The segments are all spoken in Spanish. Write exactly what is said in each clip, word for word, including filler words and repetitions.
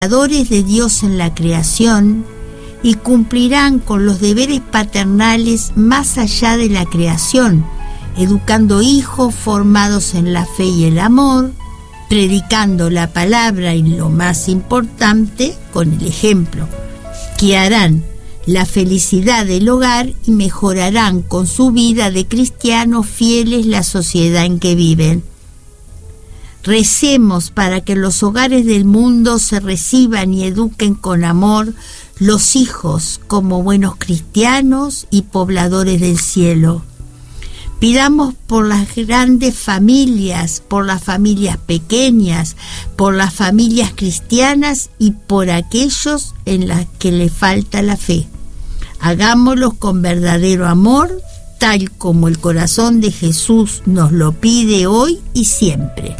creadores de Dios en la creación y cumplirán con los deberes paternales más allá de la creación, educando hijos formados en la fe y el amor, predicando la palabra y lo más importante, con el ejemplo, que harán la felicidad del hogar y mejorarán con su vida de cristianos fieles la sociedad en que viven. Recemos para que en los hogares del mundo se reciban y eduquen con amor los hijos como buenos cristianos y pobladores del cielo. Pidamos por las grandes familias, por las familias pequeñas, por las familias cristianas y por aquellos en las que le falta la fe. Hagámoslo con verdadero amor, tal como el corazón de Jesús nos lo pide hoy y siempre.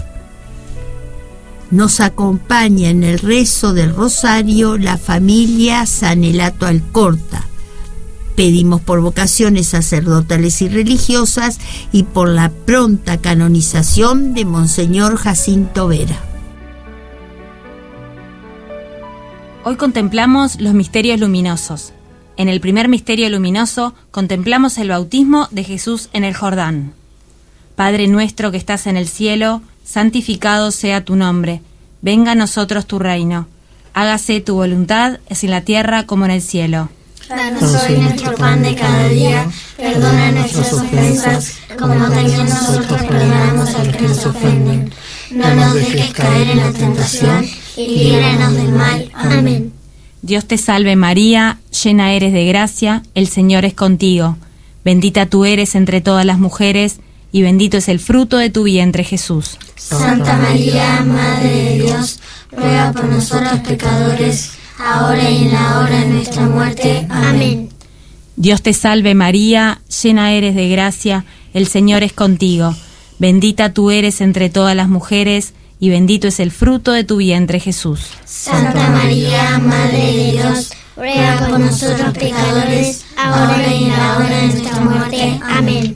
Nos acompaña en el rezo del rosario la familia Sanelato Alcorta. Pedimos por vocaciones sacerdotales y religiosas y por la pronta canonización de Monseñor Jacinto Vera. Hoy contemplamos los misterios luminosos. En el primer misterio luminoso contemplamos el bautismo de Jesús en el Jordán. Padre nuestro que estás en el cielo, santificado sea tu nombre. Venga a nosotros tu reino. Hágase tu voluntad, así en la tierra como en el cielo. Danos hoy nuestro pan de cada día. Perdona nuestras ofensas, como también nosotros perdonamos al que nos ofenden. No nos dejes caer en la tentación y líbranos del mal. Amén. Dios te salve María, llena eres de gracia, el Señor es contigo. Bendita tú eres entre todas las mujeres, y bendito es el fruto de tu vientre, Jesús. Santa María, Madre de Dios, ruega por nosotros pecadores, ahora y en la hora de nuestra muerte. Amén. Dios te salve María, llena eres de gracia, el Señor es contigo. Bendita tú eres entre todas las mujeres, y bendito es el fruto de tu vientre, Jesús. Santa María, Madre de Dios, ruega por nosotros pecadores, ahora y en la hora de nuestra muerte. Amén.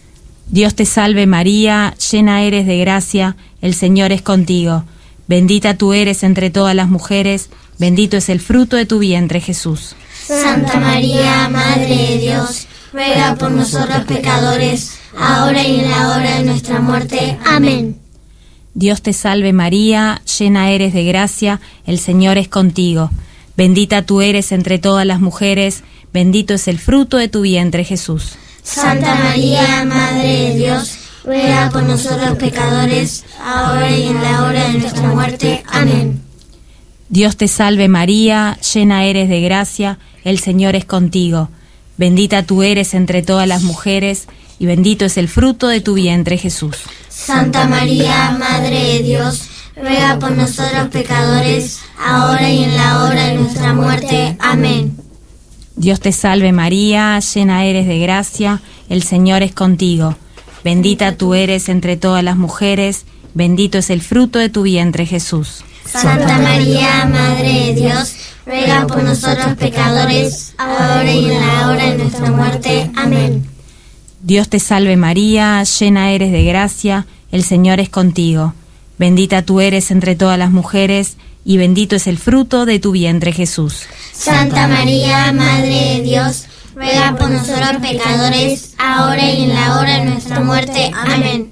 Dios te salve María, llena eres de gracia, el Señor es contigo. Bendita tú eres entre todas las mujeres, bendito es el fruto de tu vientre, Jesús. Santa María, Madre de Dios, ruega por nosotros pecadores, ahora y en la hora de nuestra muerte. Amén. Dios te salve María, llena eres de gracia, el Señor es contigo. Bendita tú eres entre todas las mujeres, bendito es el fruto de tu vientre, Jesús. Santa María, Madre de Dios, ruega por nosotros pecadores, ahora y en la hora de nuestra muerte. Amén. Dios te salve María, llena eres de gracia, el Señor es contigo. Bendita tú eres entre todas las mujeres, y bendito es el fruto de tu vientre, Jesús. Santa María, Madre de Dios, ruega por nosotros pecadores, ahora y en la hora de nuestra muerte. Amén. Dios te salve María, llena eres de gracia, el Señor es contigo. Bendita tú eres entre todas las mujeres, bendito es el fruto de tu vientre, Jesús. Santa María, Madre de Dios, ruega por nosotros pecadores, ahora y en la hora de nuestra muerte. Amén. Dios te salve María, llena eres de gracia, el Señor es contigo. Bendita tú eres entre todas las mujeres, y bendito es el fruto de tu vientre, Jesús. Santa María, Madre de Dios, ruega por nosotros pecadores, ahora y en la hora de nuestra muerte. Amén.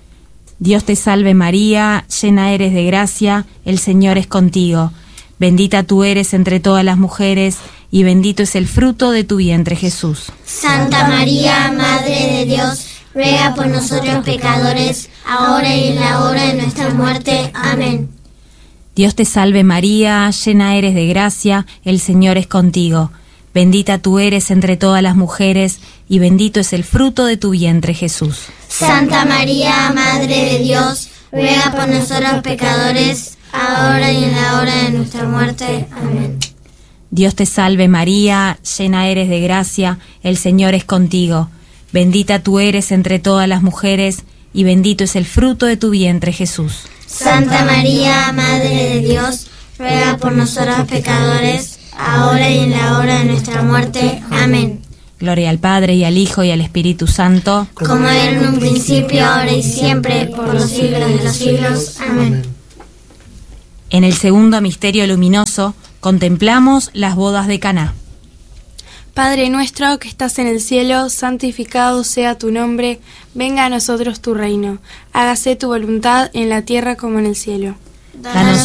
Dios te salve María, llena eres de gracia, el Señor es contigo. Bendita tú eres entre todas las mujeres, y bendito es el fruto de tu vientre, Jesús. Santa María, Madre de Dios, ruega por nosotros pecadores, ahora y en la hora de nuestra muerte. Amén. Dios te salve María, llena eres de gracia, el Señor es contigo. Bendita tú eres entre todas las mujeres, y bendito es el fruto de tu vientre, Jesús. Santa María, Madre de Dios, ruega por nosotros pecadores, ahora y en la hora de nuestra muerte. Amén. Dios te salve María, llena eres de gracia, el Señor es contigo. Bendita tú eres entre todas las mujeres, y bendito es el fruto de tu vientre, Jesús. Santa María, Madre de Dios, ruega por nosotros pecadores, ahora y en la hora de nuestra muerte. Amén. Gloria al Padre, y al Hijo, y al Espíritu Santo, como era en un principio, ahora y siempre, por los siglos de los siglos. Amén. En el segundo misterio luminoso contemplamos las bodas de Caná. Padre nuestro que estás en el cielo, santificado sea tu nombre, venga a nosotros tu reino, hágase tu voluntad en la tierra como en el cielo. Danos